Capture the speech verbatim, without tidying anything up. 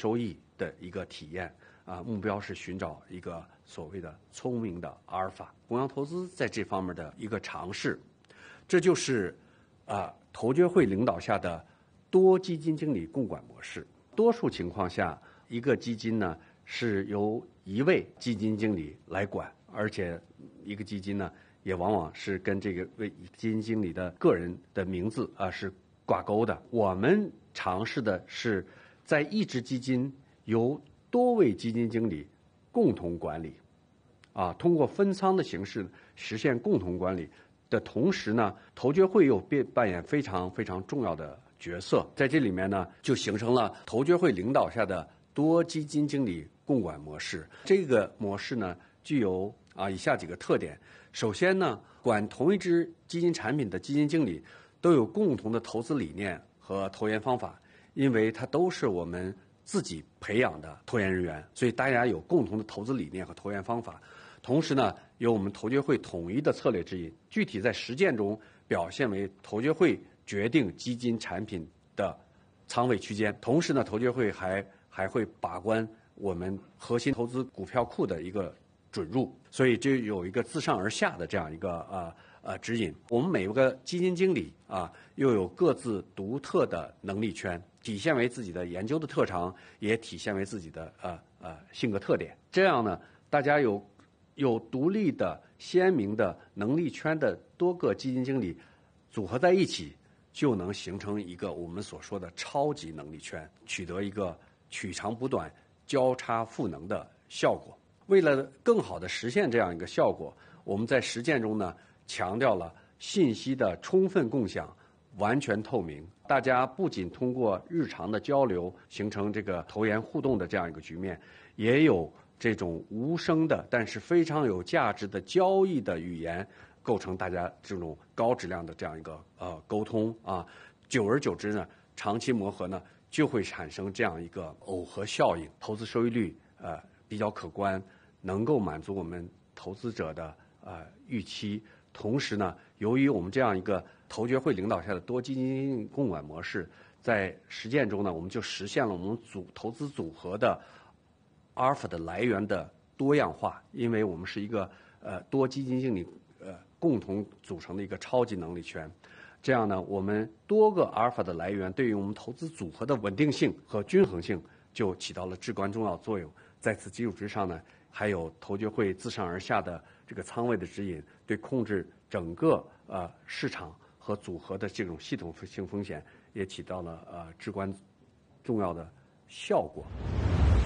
收益的一个体验啊，目标是寻找一个所谓的聪明的阿尔法。弘扬投资在这方面的一个尝试，这就是啊投监会领导下的多基金经理共管模式。多数情况下，一个基金呢是由一位基金经理来管，而且一个基金呢也往往是跟这个位基金经理的个人的名字啊是挂钩的。我们尝试的是在一只基金由多位基金经理共同管理，啊，通过分仓的形式实现共同管理的同时呢，投监会又扮扮演非常非常重要的角色。在这里面呢，就形成了投监会领导下的多基金经理共管模式。这个模式呢，具有啊以下几个特点。首先呢，管同一只基金产品的基金经理都有共同的投资理念和投研方法，因为它都是我们自己培养的投研人员，所以大家有共同的投资理念和投研方法。同时呢，由我们投监会统一的策略指引，具体在实践中表现为投监会决定基金产品的仓位区间。同时呢，投监会还还会把关我们核心投资股票库的一个准入，所以就有一个自上而下的这样一个呃呃指引。我们每个基金经理啊，又有各自独特的能力圈，体现为自己的研究的特长，也体现为自己的呃呃性格特点。这样呢，大家有有独立的、鲜明的能力圈的多个基金经理组合在一起，就能形成一个我们所说的超级能力圈，取得一个取长补短、交叉赋能的效果。为了更好地实现这样一个效果，我们在实践中呢，强调了信息的充分共享、完全透明。大家不仅通过日常的交流形成这个投研互动的这样一个局面，也有这种无声的但是非常有价值的交易的语言，构成大家这种高质量的这样一个呃沟通啊。久而久之呢，长期磨合呢，就会产生这样一个耦合效应，投资收益率呃比较可观，能够满足我们投资者的呃预期。同时呢，由于我们这样一个投监会领导下的多基金共管模式，在实践中呢，我们就实现了我们组投资组合的阿尔法的来源的多样化，因为我们是一个呃多基金经理呃共同组成的一个超级能力圈。这样呢，我们多个阿尔法的来源对于我们投资组合的稳定性和均衡性就起到了至关重要作用。在此基础之上呢，还有投监会自上而下的这个仓位的指引，对控制整个呃市场和组合的这种系统性风险也起到了呃至关重要的效果。